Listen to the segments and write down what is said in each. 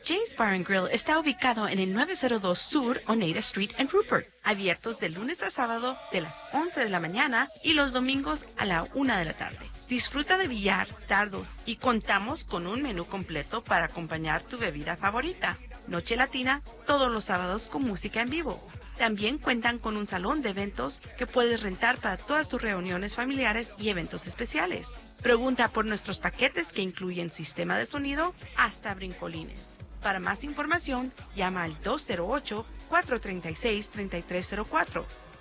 Jay's Bar and Grill está ubicado en el 902 Sur Oneida Street en Rupert, abiertos de lunes a sábado de las 11 de la mañana y los domingos a la 1 de la tarde. Disfruta de billar, dardos y contamos con un menú completo para acompañar tu bebida favorita. Noche Latina todos los sábados con música en vivo. También cuentan con un salón de eventos que puedes rentar para todas tus reuniones familiares y eventos especiales. Pregunta por nuestros paquetes que incluyen sistema de sonido hasta brincolines. Para más información, llama al 208-436-3304,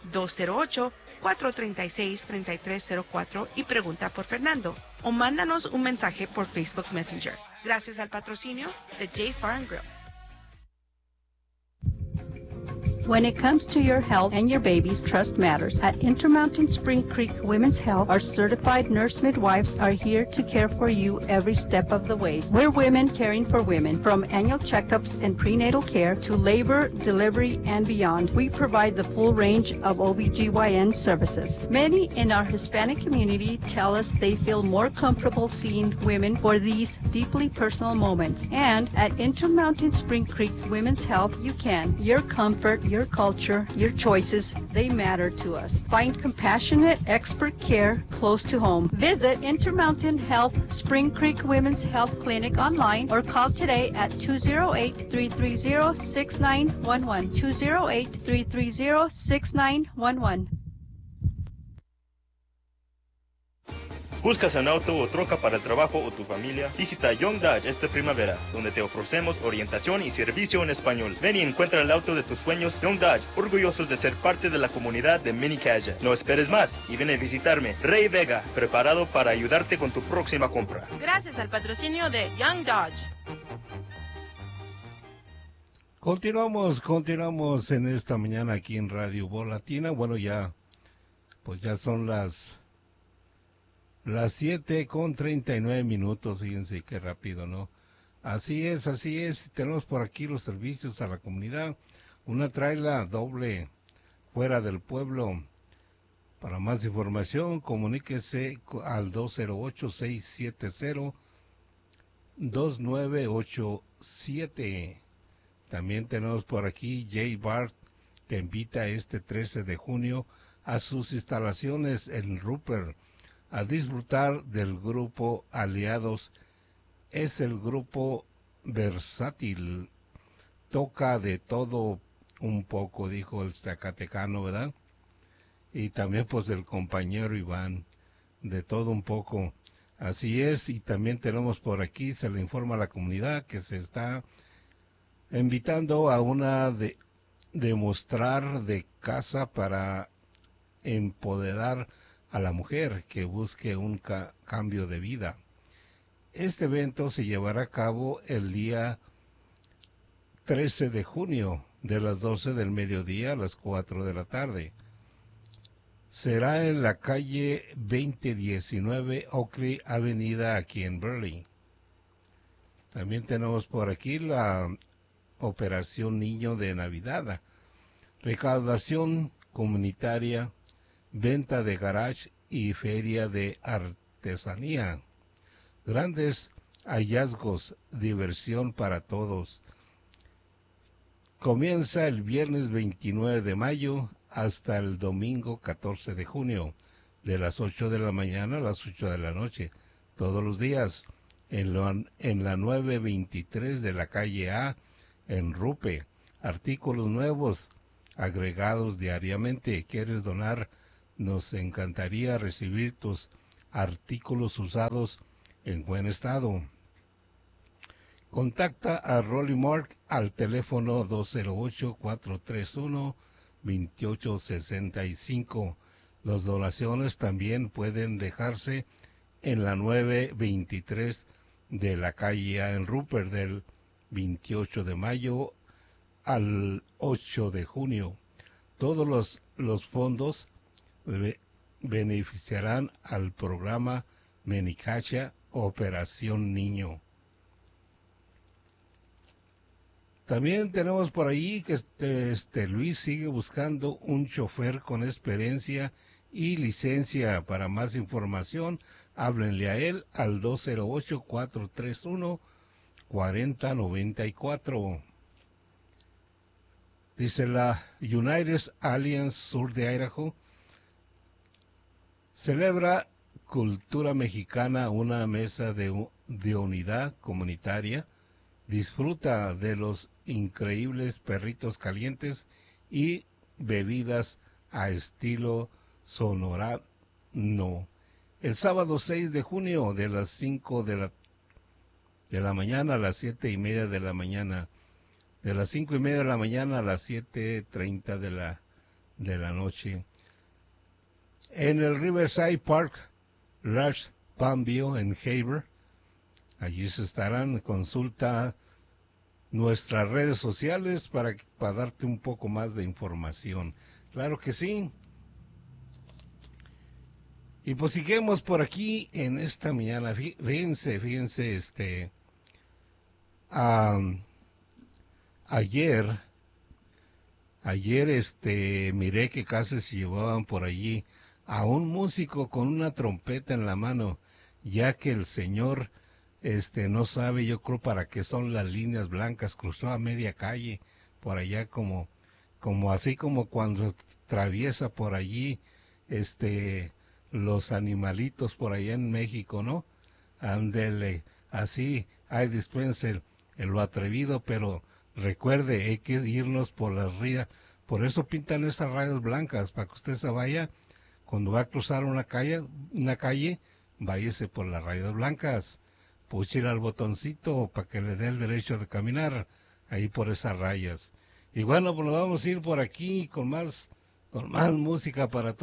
208-436-3304 y pregunta por Fernando. O mándanos un mensaje por Facebook Messenger. Gracias al patrocinio de Jay's Bar and Grill. When it comes to your health and your baby's, trust matters. At Intermountain Spring Creek Women's Health, our certified nurse midwives are here to care for you every step of the way. We're women caring for women. From annual checkups and prenatal care to labor, delivery, and beyond, we provide the full range of OBGYN services. Many in our Hispanic community tell us they feel more comfortable seeing women for these deeply personal moments. And at Intermountain Spring Creek Women's Health, you can. Your comfort, your culture, your choices, they matter to us. Find compassionate, expert care close to home. Visit Intermountain Health Spring Creek Women's Health Clinic online or call today at 208-330-6911. 208-330-6911. ¿Buscas un auto o troca para el trabajo o tu familia? Visita Young Dodge esta primavera, donde te ofrecemos orientación y servicio en español. Ven y encuentra el auto de tus sueños. Young Dodge, orgullosos de ser parte de la comunidad de Mini Caja. No esperes más y ven a visitarme. Ray Vega, preparado para ayudarte con tu próxima compra. Gracias al patrocinio de Young Dodge. Continuamos en esta mañana aquí en Radio Voz Latina. Bueno, ya son las 7:39, fíjense qué rápido, ¿no? Así es, tenemos por aquí los servicios a la comunidad, una traila doble fuera del pueblo. Para más información, comuníquese al 208-670-2987. También tenemos por aquí Jay Bart, que invita este 13 de junio a sus instalaciones en Rupert, a disfrutar del grupo Aliados. Es el grupo versátil, toca de todo un poco, dijo el zacatecano, ¿verdad? Y también pues el compañero Iván, de todo un poco. Así es, y también tenemos por aquí, se le informa a la comunidad que se está invitando a una demostrar de casa para empoderar a la mujer que busque un cambio de vida. Este evento se llevará a cabo el día 13 de junio, de las 12 del mediodía a las 4 de la tarde. Será en la calle 2019 Oakley Avenida, aquí en Burley. También tenemos por aquí la Operación Niño de Navidad, recaudación comunitaria, venta de garage y feria de artesanía. Grandes hallazgos, diversión para todos. Comienza el viernes 29 de mayo hasta el domingo 14 de junio, de las 8 de la mañana a las 8 de la noche, todos los días, en la 923 de la calle A, en Rupe. Artículos nuevos agregados diariamente. ¿Quieres donar? Nos encantaría recibir tus artículos usados en buen estado. Contacta a Rolly Mark al teléfono 208-431-2865. Las donaciones también pueden dejarse en la 923 de la calle A en Rupert, del 28 de mayo al 8 de junio. Todos los fondos beneficiarán al programa Menicacha Operación Niño. También tenemos por ahí que Luis sigue buscando un chofer con experiencia y licencia. Para más información, háblenle a él al 208-431-82 4094. Dice la United Alliance Sur de Idaho celebra Cultura Mexicana, una mesa de unidad comunitaria. Disfruta de los increíbles perritos calientes y bebidas a estilo sonorano. El sábado 6 de junio de las 5 de la mañana a las 7:30 de la mañana. De las 5:30 de la mañana a las 7:30 de la noche. En el Riverside Park, Rush Palmview en Haver. Allí se estarán. Consulta nuestras redes sociales para darte un poco más de información. Claro que sí. Y pues seguimos por aquí en esta mañana. Fíjense, ayer miré que casi se llevaban por allí a un músico con una trompeta en la mano, ya que el señor no sabe, yo creo, para qué son las líneas blancas. Cruzó a media calle por allá, como así como cuando atraviesa por allí los animalitos por allá en México, ¿no? Ándele, así, hay dispense lo atrevido, pero recuerde, hay que irnos por las rías. Por eso pintan esas rayas blancas, para que usted se vaya, cuando va a cruzar una calle, váyase por las rayas blancas. Púchale al botoncito para que le dé el derecho de caminar ahí por esas rayas. Y bueno, pues nos vamos a ir por aquí con más música para todos.